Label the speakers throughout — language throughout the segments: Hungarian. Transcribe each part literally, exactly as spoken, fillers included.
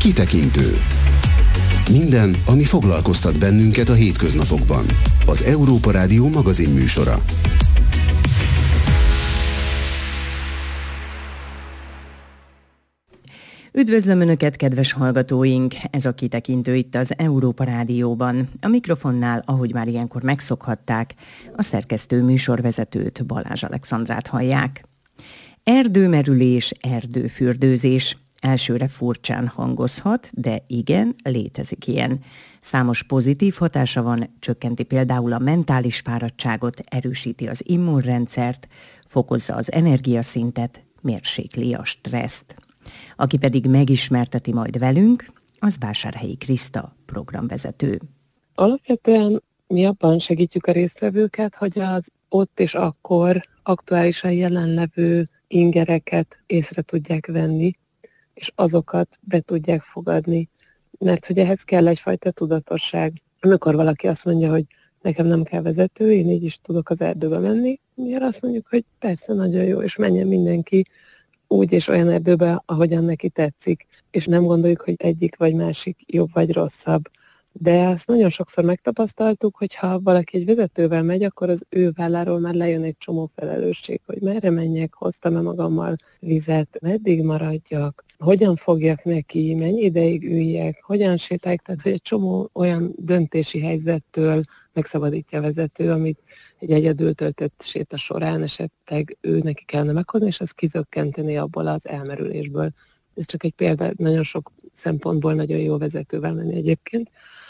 Speaker 1: Kitekintő. Minden, ami foglalkoztat bennünket a hétköznapokban. Az Európa Rádió magazin műsora.
Speaker 2: Üdvözlöm Önöket, kedves hallgatóink! Ez a Kitekintő itt az Európa Rádióban. A mikrofonnál, ahogy már ilyenkor megszokhatták, a szerkesztő műsorvezetőt, Balázs Alexandrát hallják. Erdőmerülés, erdőfürdőzés. Elsőre furcsán hangozhat, de igen, létezik ilyen. Számos pozitív hatása van, csökkenti például a mentális fáradtságot, erősíti az immunrendszert, fokozza az energiaszintet, mérsékli a stresszt. Aki pedig megismerteti majd velünk, az Vásárhelyi Kriszta programvezető.
Speaker 3: Alapvetően mi abban segítjük a résztvevőket, hogy az ott és akkor aktuálisan jelenlevő ingereket észre tudják venni, és azokat be tudják fogadni. Mert hogy ehhez kell egyfajta tudatosság. Amikor valaki azt mondja, hogy nekem nem kell vezető, én így is tudok az erdőbe menni, miért azt mondjuk, hogy persze, nagyon jó, és menjen mindenki úgy és olyan erdőbe, ahogyan neki tetszik, és nem gondoljuk, hogy egyik vagy másik jobb vagy rosszabb. De azt nagyon sokszor megtapasztaltuk, hogy ha valaki egy vezetővel megy, akkor az ő válláról már lejön egy csomó felelősség, hogy merre menjek, hoztam-e magammal vizet, meddig maradjak, hogyan fogjak neki, mennyi ideig üljek, hogyan sétáljak, tehát hogy egy csomó olyan döntési helyzettől megszabadítja a vezető, amit egy egyedül töltött séta során esetleg ő neki kellene meghozni, és az kizökkenteni abból az elmerülésből. Ez csak egy példa, nagyon sok szempontból nagyon jó vezetővel menni egyébként.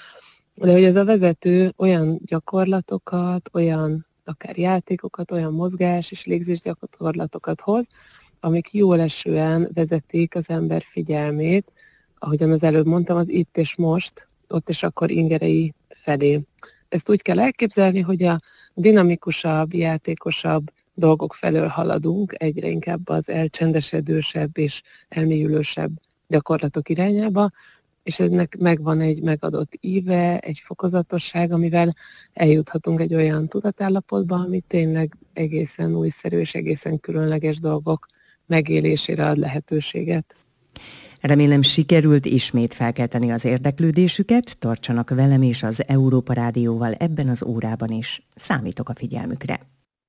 Speaker 3: De hogy ez a vezető olyan gyakorlatokat, olyan akár játékokat, olyan mozgás és légzés gyakorlatokat hoz, amik jól esően vezetik az ember figyelmét, ahogyan az előbb mondtam, az itt és most, ott és akkor ingerei felé. Ezt úgy kell elképzelni, hogy a dinamikusabb, játékosabb dolgok felől haladunk, egyre inkább az elcsendesedősebb és elmélyülősebb gyakorlatok irányába, és ennek megvan egy megadott íve, egy fokozatosság, amivel eljuthatunk egy olyan tudatállapotba, ami tényleg egészen újszerű és egészen különleges dolgok megélésére ad lehetőséget.
Speaker 2: Remélem, sikerült ismét felkelteni az érdeklődésüket, tartsanak velem és az Európa Rádióval ebben az órában is. Számítok a figyelmükre.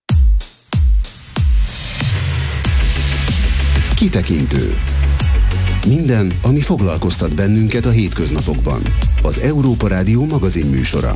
Speaker 1: Kitekintő. Minden, ami foglalkoztat bennünket a hétköznapokban. Az Európa Rádió magazin műsora.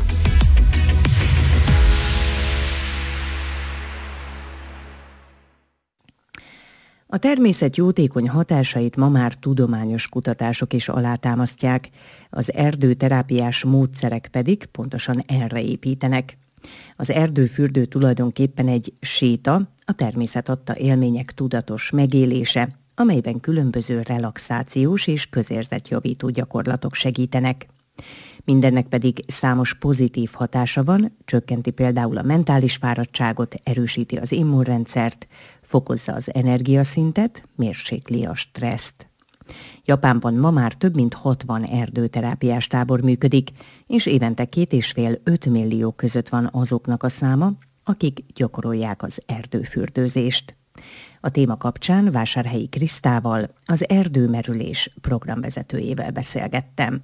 Speaker 2: A természet jótékony hatásait ma már tudományos kutatások is alátámasztják, az erdőterápiás módszerek pedig pontosan erre építenek. Az erdőfürdő tulajdonképpen egy séta, a természet adta élmények tudatos megélése, amelyben különböző relaxációs és közérzetjavító gyakorlatok segítenek. Mindennek pedig számos pozitív hatása van, csökkenti például a mentális fáradtságot, erősíti az immunrendszert, fokozza az energiaszintet, mérsékli a stresszt. Japánban ma már több mint hatvan erdőterápiás tábor működik, és évente két és fél öt millió között van azoknak a száma, akik gyakorolják az erdőfürdőzést. A téma kapcsán Vásárhelyi Krisztával, az Erdőmerülés programvezetőjével beszélgettem.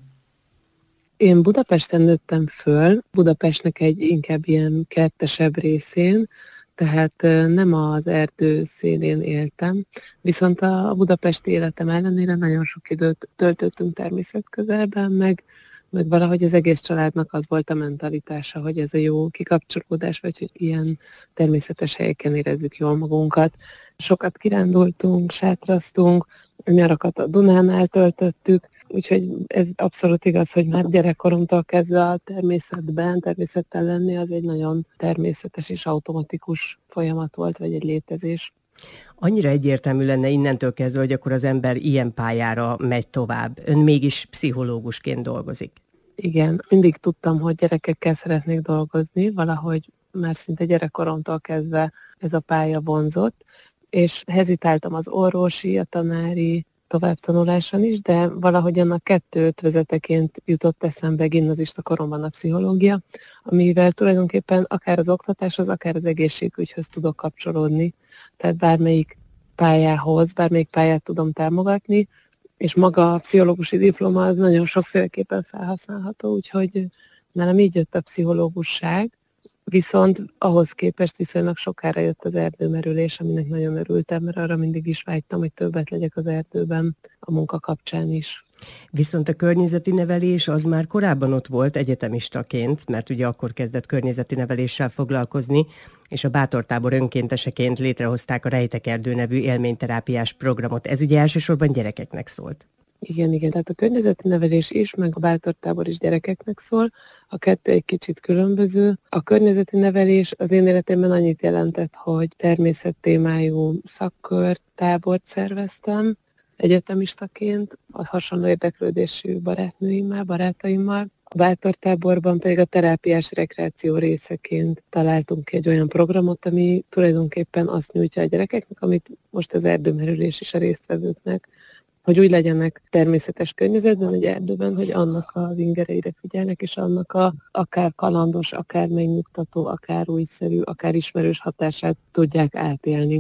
Speaker 3: Én Budapesten nőttem föl, Budapestnek egy inkább ilyen kertesebb részén, tehát nem az erdő szélén éltem, viszont a budapesti életem ellenére nagyon sok időt töltöttünk természetközelben, meg, meg valahogy az egész családnak az volt a mentalitása, hogy ez a jó kikapcsolódás, vagy hogy ilyen természetes helyeken érezzük jól magunkat. Sokat kirándultunk, sátraztunk, nyarakat a Dunánál töltöttük, úgyhogy ez abszolút igaz, hogy már gyerekkoromtól kezdve a természetben, természettel lenni az egy nagyon természetes és automatikus folyamat volt, vagy egy létezés.
Speaker 2: Annyira egyértelmű lenne innentől kezdve, hogy akkor az ember ilyen pályára megy tovább. Ön mégis pszichológusként dolgozik.
Speaker 3: Igen, mindig tudtam, hogy gyerekekkel szeretnék dolgozni, valahogy már szinte gyerekkoromtól kezdve ez a pálya vonzott, és hezitáltam az orvosi, a tanári továbbtanuláson is, de valahogy annak kettő ötvezeteként jutott eszembe gimnazista koromban a pszichológia, amivel tulajdonképpen akár az oktatáshoz, akár az egészségügyhöz tudok kapcsolódni. Tehát bármelyik pályához, bármelyik pályát tudom támogatni, és maga a pszichológusi diploma az nagyon sokféleképpen felhasználható, úgyhogy nálam így jött a pszichológusság, viszont ahhoz képest viszonylag sokára jött az erdőmerülés, aminek nagyon örültem, mert arra mindig is vágytam, hogy többet legyek az erdőben a munka kapcsán is.
Speaker 2: Viszont a környezeti nevelés az már korábban ott volt egyetemistaként, mert ugye akkor kezdett környezeti neveléssel foglalkozni, és a Bátortábor önkénteseként létrehozták a Rejtek-erdő nevű élményterápiás programot. Ez ugye elsősorban gyerekeknek szólt.
Speaker 3: Igen, igen, tehát a környezeti nevelés is, meg a Bátortábor is gyerekeknek szól. A kettő egy kicsit különböző. A környezeti nevelés az én életemben annyit jelentett, hogy természettémájú szakkörtábort szerveztem egyetemistaként, az hasonló érdeklődésű barátnőimmel, barátaimmal. A Bátortáborban pedig a terápiás rekreáció részeként találtunk ki egy olyan programot, ami tulajdonképpen azt nyújtja a gyerekeknek, amit most az erdőmerülés is a résztvevőknek, hogy úgy legyenek természetes környezetben, egy erdőben, hogy annak az ingereire figyelnek, és annak a akár kalandos, akár megnyugtató, akár újszerű, akár ismerős hatását tudják átélni.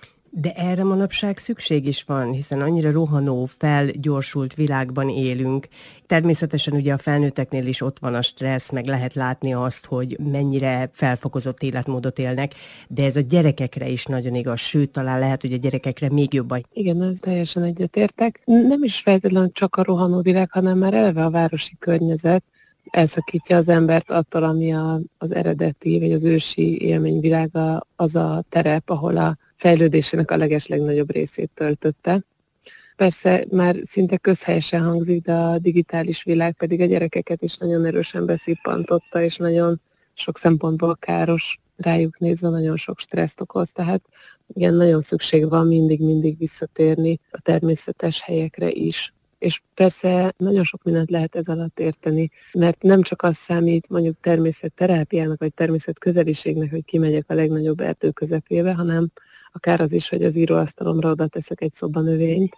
Speaker 2: De erre manapság szükség is van, hiszen annyira rohanó, felgyorsult világban élünk. Természetesen ugye a felnőtteknél is ott van a stressz, meg lehet látni azt, hogy mennyire felfokozott életmódot élnek, de ez a gyerekekre is nagyon igaz, sőt, talán lehet, hogy a gyerekekre még jobban.
Speaker 3: Igen, ez teljesen egyetértek. Nem is feltétlenül csak a rohanó világ, hanem már eleve a városi környezet elszakítja az embert attól, ami a, az eredeti, vagy az ősi élményvilága, az a terep, ahol a fejlődésének a legeslegnagyobb részét töltötte. Persze már szinte közhelyesen hangzik, de a digitális világ pedig a gyerekeket is nagyon erősen beszippantotta, és nagyon sok szempontból káros rájuk nézve, nagyon sok stresszt okoz. Tehát igen, nagyon szükség van mindig-mindig visszatérni a természetes helyekre is. És persze nagyon sok mindent lehet ez alatt érteni, mert nem csak az számít mondjuk természetterápiának, vagy természetközeliségnek, hogy kimegyek a legnagyobb erdő közepébe, hanem akár az is, hogy az íróasztalomra oda teszek egy szobanövényt,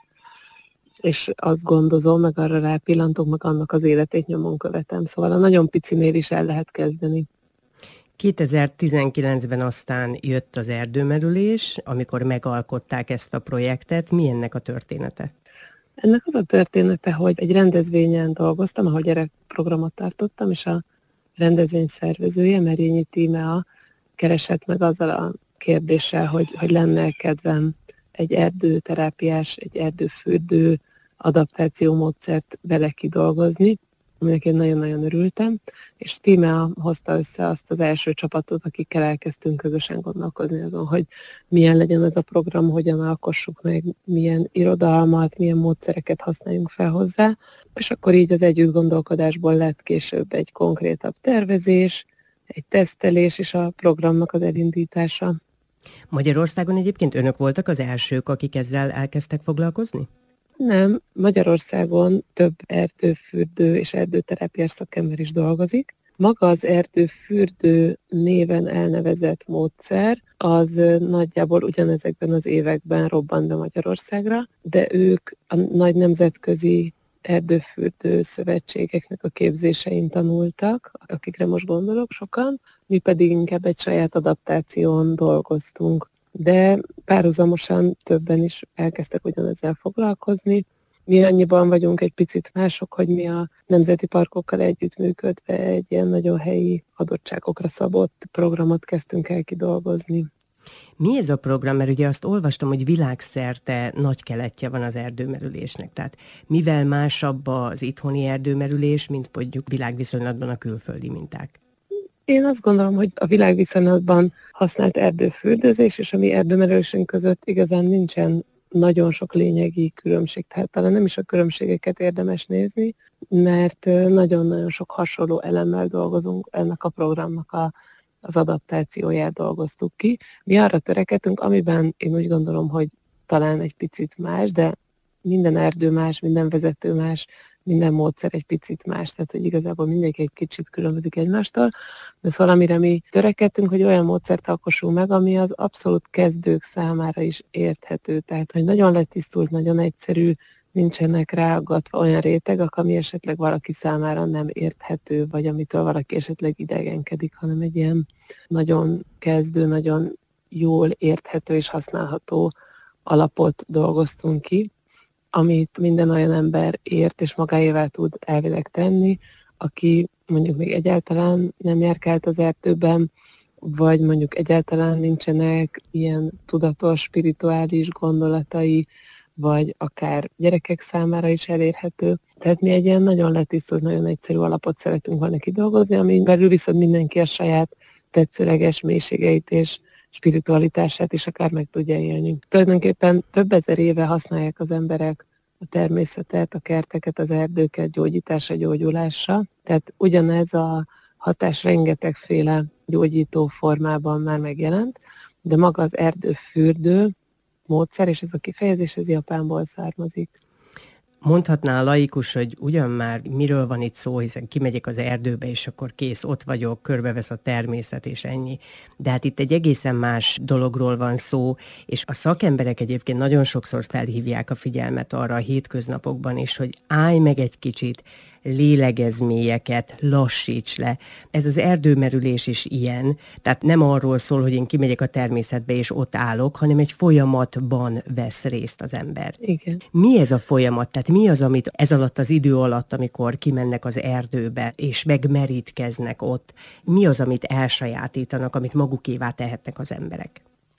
Speaker 3: és azt gondozom, meg arra rápillantok, meg annak az életét nyomon követem. Szóval a nagyon picinél is el lehet kezdeni.
Speaker 2: kétezer-tizenkilencben aztán jött az erdőmerülés, amikor megalkották ezt a projektet. Mi ennek a története?
Speaker 3: Ennek az a története, hogy egy rendezvényen dolgoztam, ahol gyerekprogramot tartottam, és a rendezvény szervezője, Merényi Tímea keresett meg azzal a kérdéssel, hogy, hogy lenne kedvem egy erdőterápiás, egy erdőfürdő adaptációmódszert vele kidolgozni, aminek én nagyon-nagyon örültem, és Tímea hozta össze azt az első csapatot, akikkel elkezdtünk közösen gondolkozni azon, hogy milyen legyen ez a program, hogyan alkossuk meg, milyen irodalmat, milyen módszereket használjunk fel hozzá, és akkor így az együtt gondolkodásból lett később egy konkrétabb tervezés, egy tesztelés és a programnak az elindítása.
Speaker 2: Magyarországon egyébként önök voltak az elsők, akik ezzel elkezdtek foglalkozni?
Speaker 3: Nem, Magyarországon több erdőfürdő és erdőterápiás szakember is dolgozik. Maga az erdőfürdő néven elnevezett módszer az nagyjából ugyanezekben az években robbant be Magyarországra, de ők a nagy nemzetközi erdőfürdő szövetségeknek a képzésein tanultak, akikre most gondolok sokan, mi pedig inkább egy saját adaptáción dolgoztunk. De párhuzamosan többen is elkezdtek ugyanezzel foglalkozni. Mi annyiban vagyunk egy picit mások, hogy mi a nemzeti parkokkal együttműködve egy ilyen nagyon helyi adottságokra szabott programot kezdtünk el kidolgozni.
Speaker 2: Mi ez a program? Mert ugye azt olvastam, hogy világszerte nagy keletje van az erdőmerülésnek. Tehát mivel másabb az itthoni erdőmerülés, mint mondjuk világviszonylatban a külföldi minták?
Speaker 3: Én azt gondolom, hogy a világviszonylatban használt erdőfürdőzés és a mi erdőmerülésünk között igazán nincsen nagyon sok lényegi különbség. Tehát talán nem is a különbségeket érdemes nézni, mert nagyon-nagyon sok hasonló elemmel dolgozunk, ennek a programnak a, az adaptációját dolgoztuk ki. Mi arra törekedtünk, amiben én úgy gondolom, hogy talán egy picit más, de minden erdő más, minden vezető más, minden módszer egy picit más, tehát hogy igazából mindenki egy kicsit különbözik egymástól, de szóval amire mi törekedtünk, hogy olyan módszert alkossunk meg, ami az abszolút kezdők számára is érthető, tehát hogy nagyon letisztult, nagyon egyszerű, nincsenek ráaggatva olyan rétegek, ami esetleg valaki számára nem érthető, vagy amitől valaki esetleg idegenkedik, hanem egy ilyen nagyon kezdő, nagyon jól érthető és használható alapot dolgoztunk ki, amit minden olyan ember ért és magáévá tud elvileg tenni, aki mondjuk még egyáltalán nem járkált az erdőben, vagy mondjuk egyáltalán nincsenek ilyen tudatos, spirituális gondolatai, vagy akár gyerekek számára is elérhető. Tehát mi egy ilyen nagyon letisztult, nagyon egyszerű alapot szeretünk volna kidolgozni, ami belül viszont mindenki a saját tetszőleges mélységeit és spiritualitását is akár meg tudja élni. Tulajdonképpen több ezer éve használják az emberek a természetet, a kerteket, az erdőket gyógyításra, gyógyulásra. Tehát ugyanez a hatás rengetegféle gyógyító formában már megjelent, de maga az erdőfürdő módszer, és ez a kifejezés, ez Japánból származik.
Speaker 2: Mondhatná a laikus, hogy ugyan már miről van itt szó, hiszen kimegyek az erdőbe, és akkor kész, ott vagyok, körbevesz a természet, és ennyi. De hát itt egy egészen más dologról van szó, és a szakemberek egyébként nagyon sokszor felhívják a figyelmet arra a hétköznapokban is, hogy állj meg egy kicsit, lélegezz mélyeket, lassíts le. Ez az erdőmerülés is ilyen, tehát nem arról szól, hogy én kimegyek a természetbe és ott állok, hanem egy folyamatban vesz részt az ember.
Speaker 3: Igen.
Speaker 2: Mi ez a folyamat? Tehát mi az, amit ez alatt az idő alatt, amikor kimennek az erdőbe és megmerítkeznek ott, mi az, amit elsajátítanak, amit magukévá tehetnek az emberek?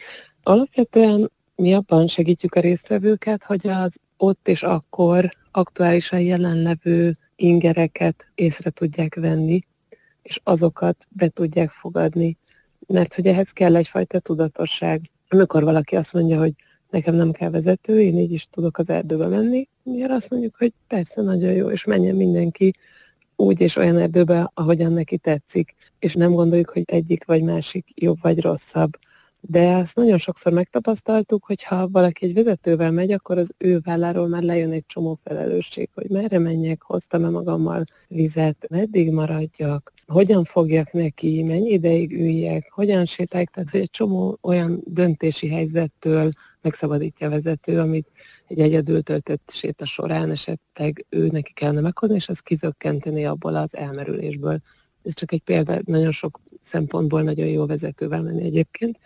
Speaker 3: Alapvetően mi abban segítjük a résztvevőket, hogy az ott és akkor aktuálisan jelenlevő ingereket észre tudják venni, és azokat be tudják fogadni. Mert hogy ehhez kell egyfajta tudatosság. Amikor valaki azt mondja, hogy nekem nem kell vezető, én így is tudok az erdőbe menni, miért azt mondjuk, hogy persze, nagyon jó, és menjen mindenki úgy és olyan erdőbe, ahogyan neki tetszik. És nem gondoljuk, hogy egyik vagy másik jobb vagy rosszabb. De azt nagyon sokszor megtapasztaltuk, hogy ha valaki egy vezetővel megy, akkor az ő válláról már lejön egy csomó felelősség, hogy merre menjek, hoztam-e magammal vizet, meddig maradjak, hogyan fogjak neki, mennyi ideig üljek, hogyan sétálják, tehát hogy egy csomó olyan döntési helyzettől megszabadítja a vezető, amit egy egyedül töltött séta során esetleg ő neki kellene meghozni, és az kizökkenteni abból az elmerülésből. Ez csak egy példa, nagyon sok szempontból nagyon jó vezetővel menni egyébként.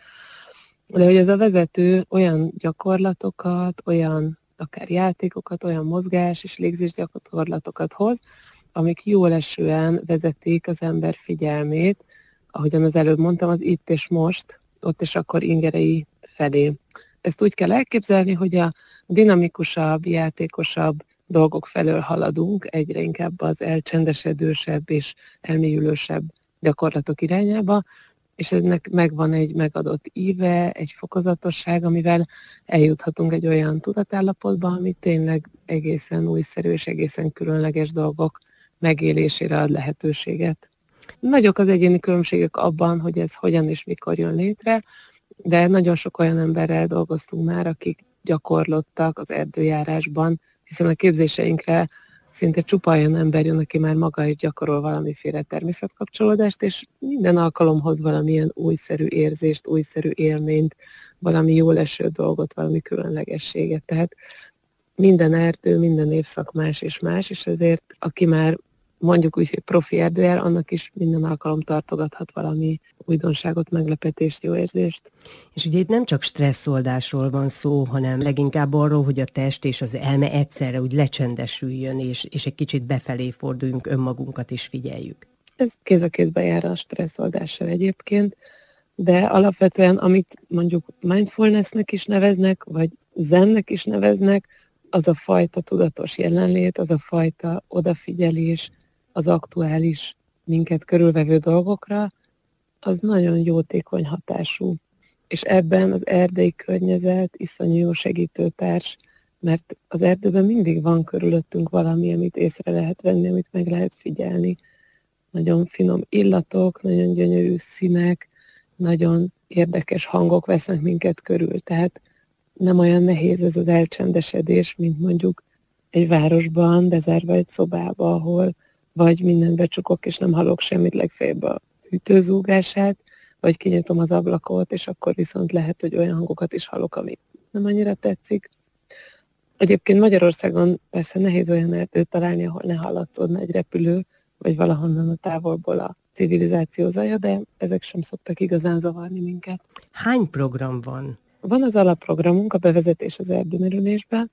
Speaker 3: De hogy ez a vezető olyan gyakorlatokat, olyan akár játékokat, olyan mozgás és légzés gyakorlatokat hoz, amik jól esően vezetik az ember figyelmét, ahogyan az előbb mondtam, az itt és most, ott és akkor ingerei felé. Ezt úgy kell elképzelni, hogy a dinamikusabb, játékosabb dolgok felől haladunk, egyre inkább az elcsendesedősebb és elmélyülősebb gyakorlatok irányába, és ennek megvan egy megadott íve, egy fokozatosság, amivel eljuthatunk egy olyan tudatállapotba, ami tényleg egészen újszerű és egészen különleges dolgok megélésére ad lehetőséget. Nagyok az egyéni különbségek abban, hogy ez hogyan és mikor jön létre, de nagyon sok olyan emberrel dolgoztunk már, akik gyakorlottak az erdőjárásban, hiszen a képzéseinkre szinte csupa olyan ember jön, aki már maga is gyakorol valamiféle természetkapcsolódást, és minden alkalomhoz valamilyen újszerű érzést, újszerű élményt, valami jól eső dolgot, valami különlegességet. Tehát minden erdő, minden évszak más és más, és ezért aki már mondjuk úgy, hogy profi erdőjár, annak is minden alkalom tartogathat valami újdonságot, meglepetést, jó érzést.
Speaker 2: És ugye itt nem csak stresszoldásról van szó, hanem leginkább arról, hogy a test és az elme egyszerre úgy lecsendesüljön, és, és egy kicsit befelé forduljunk, önmagunkat is figyeljük.
Speaker 3: Ez kéz a kézbe jár a stresszoldással egyébként, de alapvetően, amit mondjuk mindfulnessnek is neveznek, vagy zennek is neveznek, az a fajta tudatos jelenlét, az a fajta odafigyelés az aktuális minket körülvevő dolgokra, az nagyon jótékony hatású. És ebben az erdei környezet iszonyú jó segítőtárs, mert az erdőben mindig van körülöttünk valami, amit észre lehet venni, amit meg lehet figyelni. Nagyon finom illatok, nagyon gyönyörű színek, nagyon érdekes hangok vesznek minket körül. Tehát nem olyan nehéz ez az elcsendesedés, mint mondjuk egy városban, bezárva egy szobába, ahol vagy mindent becsukok, és nem hallok semmit, legfeljebb a hűtőzúgását, vagy kinyitom az ablakot, és akkor viszont lehet, hogy olyan hangokat is hallok, ami nem annyira tetszik. Egyébként Magyarországon persze nehéz olyan erdőt találni, ahol ne hallatszódna egy repülő, vagy valahonnan a távolból a civilizáció zaja, de ezek sem szoktak igazán zavarni minket.
Speaker 2: Hány program van?
Speaker 3: Van az alapprogramunk, a bevezetés az erdőmerülésbe.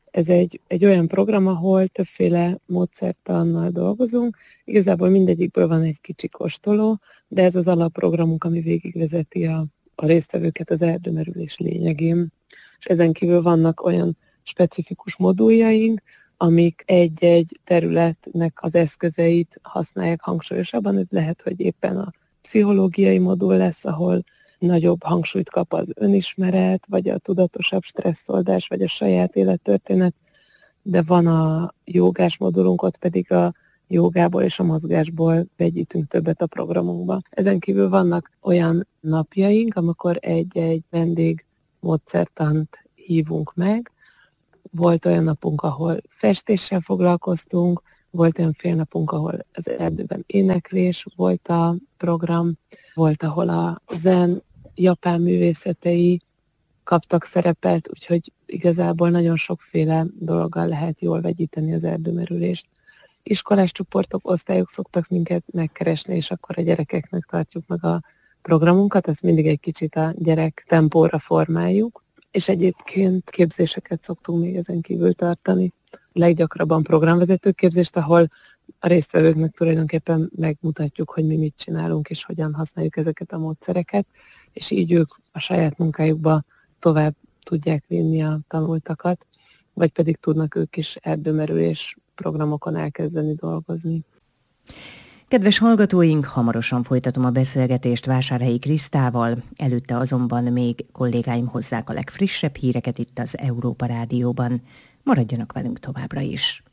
Speaker 3: Ez egy, egy olyan program, ahol többféle módszertannal dolgozunk. Igazából mindegyikből van egy kicsi kóstoló, de ez az alapprogramunk, ami végigvezeti a, a résztvevőket az erdőmerülés lényegén. És ezen kívül vannak olyan specifikus moduljaink, amik egy-egy területnek az eszközeit használják hangsúlyosabban. Ez lehet, hogy éppen a pszichológiai modul lesz, ahol nagyobb hangsúlyt kap az önismeret, vagy a tudatosabb stresszoldás, vagy a saját élettörténet, de van a jogás modulunk, ott pedig a jogából és a mozgásból vegyítünk többet a programunkba. Ezen kívül vannak olyan napjaink, amikor egy-egy vendég módszertant hívunk meg. Volt olyan napunk, ahol festéssel foglalkoztunk, volt olyan fél napunk, ahol az erdőben éneklés volt a program, volt, ahol a zen, japán művészetei kaptak szerepet, úgyhogy igazából nagyon sokféle dologgal lehet jól vegyíteni az erdőmerülést. Iskolás csoportok, osztályok szoktak minket megkeresni, és akkor a gyerekeknek tartjuk meg a programunkat, ezt mindig egy kicsit a gyerek tempóra formáljuk, és egyébként képzéseket szoktunk még ezen kívül tartani. Leggyakrabban programvezető képzést, ahol a résztvevőknek tulajdonképpen megmutatjuk, hogy mi mit csinálunk, és hogyan használjuk ezeket a módszereket, és így ők a saját munkájukba tovább tudják vinni a tanultakat, vagy pedig tudnak ők is erdőmerülés programokon elkezdeni dolgozni.
Speaker 2: Kedves hallgatóink, hamarosan folytatom a beszélgetést Vásárhelyi Krisztával, előtte azonban még kollégáim hozzák a legfrissebb híreket itt az Európa Rádióban. Maradjanak velünk továbbra is!